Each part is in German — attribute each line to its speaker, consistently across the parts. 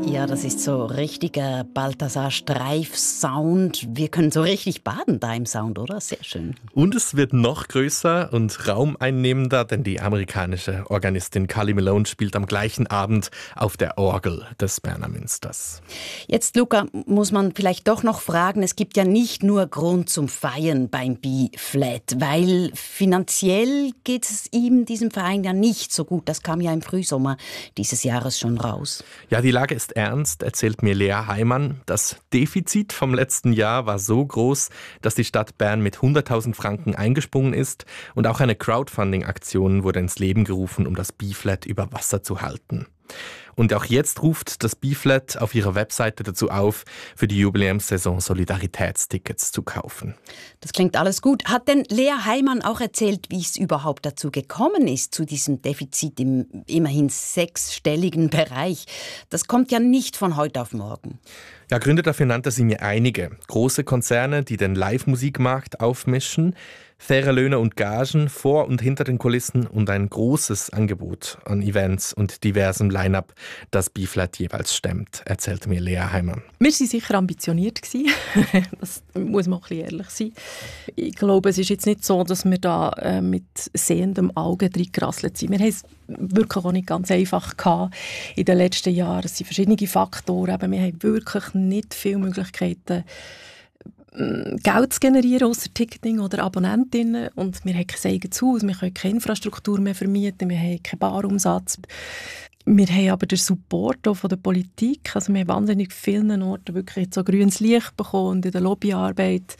Speaker 1: Ja, das ist so richtiger Balthasar-Streif-Sound. Wir können so richtig baden da im Sound, oder? Sehr schön.
Speaker 2: Und es wird noch größer und raumeinnehmender, denn die amerikanische Organistin Carly Malone spielt am gleichen Abend auf der Orgel des Berner Münsters.
Speaker 1: Jetzt, Luca, muss man vielleicht doch noch fragen, es gibt ja nicht nur Grund zum Feiern beim B-Flat, weil finanziell geht es diesem Verein ja nicht so gut. Das kam ja im Frühsommer dieses Jahres schon raus.
Speaker 2: Ja, die Lage ist ernst, erzählt mir Lea Heimann. Das Defizit vom letzten Jahr war so groß, dass die Stadt Bern mit 100.000 Franken eingesprungen ist und auch eine Crowdfunding-Aktion wurde ins Leben gerufen, um das B-Flat über Wasser zu halten. Und auch jetzt ruft das B-Flat auf ihrer Webseite dazu auf, für die Jubiläumssaison Solidaritätstickets zu kaufen.
Speaker 1: Das klingt alles gut. Hat denn Lea Heimann auch erzählt, wie es überhaupt dazu gekommen ist, zu diesem Defizit im immerhin 6-stelligen Bereich? Das kommt ja nicht von heute auf morgen.
Speaker 2: Ja, Gründe dafür nannte sie mir einige. Große Konzerne, die den Live-Musikmarkt aufmischen, faire Löhne und Gagen vor und hinter den Kulissen und ein großes Angebot an Events und diversem Line-up, das B-Flat jeweils stemmt, erzählt mir Lea Heimann.
Speaker 3: Wir waren sicher ambitioniert. Das muss man auch ein bisschen ehrlich sein. Ich glaube, es ist jetzt nicht so, dass wir da mit sehendem Auge reingerasselt sind. Wir haben es wirklich auch nicht ganz einfach gehabt in den letzten Jahren. Es sind verschiedene Faktoren. Aber wir haben wirklich nicht viele Möglichkeiten, Geld zu generieren, ausser Ticketing oder Abonnentinnen. Und wir haben kein eigenes Haus, wir können keine Infrastruktur mehr vermieten, wir haben keinen Barumsatz. Wir haben aber den Support auch von der Politik. Also wir haben wahnsinnig vielen Orten wirklich so grünes Licht bekommen und in der Lobbyarbeit.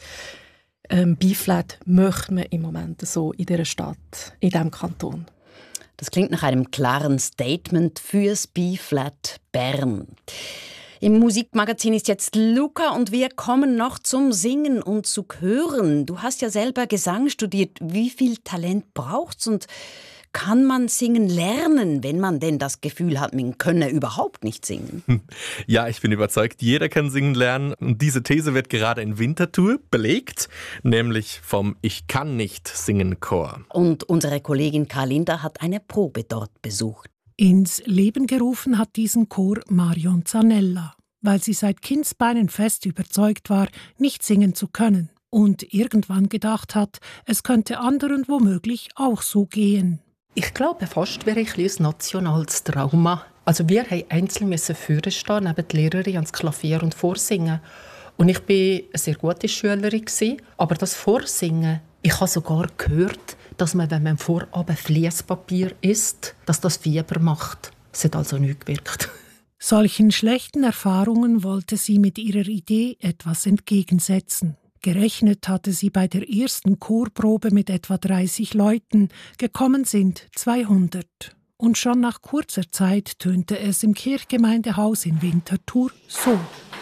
Speaker 3: B-Flat möchte man im Moment so in dieser Stadt, in diesem Kanton.
Speaker 1: Das klingt nach einem klaren Statement fürs B-Flat Bern. Im Musikmagazin ist jetzt Luca und wir kommen noch zum Singen und zu Hören. Du hast ja selber Gesang studiert. Wie viel Talent braucht's und kann man singen lernen, wenn man denn das Gefühl hat, man könne überhaupt nicht singen?
Speaker 2: Ja, ich bin überzeugt, jeder kann singen lernen. Und diese These wird gerade in Winterthur belegt, nämlich vom Ich kann nicht singen Chor.
Speaker 1: Und unsere Kollegin Karlinda hat eine Probe dort besucht.
Speaker 4: Ins Leben gerufen hat diesen Chor Marion Zanella, weil sie seit Kindsbeinen fest überzeugt war, nicht singen zu können und irgendwann gedacht hat, es könnte anderen womöglich auch so gehen.
Speaker 5: Ich glaube, fast wäre ein nationales Trauma. Also wir mussten einzeln vorne stehen, neben der Lehrerin ans Klavier und vorsingen. Und ich war eine sehr gute Schülerin, aber das Vorsingen, ich habe sogar gehört, dass man, wenn man vorab Fliesspapier isst, dass das Fieber macht. Es hat also nichts gewirkt.
Speaker 4: Solchen schlechten Erfahrungen wollte sie mit ihrer Idee etwas entgegensetzen. Gerechnet hatte sie bei der ersten Chorprobe mit etwa 30 Leuten, gekommen sind 200. Und schon nach kurzer Zeit tönte es im Kirchgemeindehaus in Winterthur so.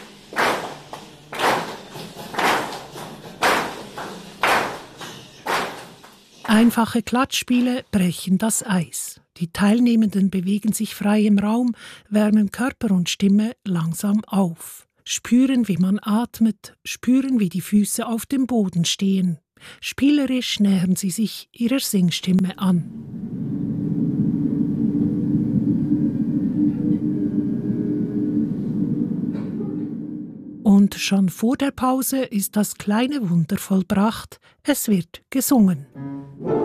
Speaker 4: Einfache Klatschspiele brechen das Eis. Die Teilnehmenden bewegen sich frei im Raum, wärmen Körper und Stimme langsam auf. Spüren, wie man atmet, spüren, wie die Füße auf dem Boden stehen. Spielerisch nähern sie sich ihrer Singstimme an. Und schon vor der Pause ist das kleine Wunder vollbracht. Es wird gesungen.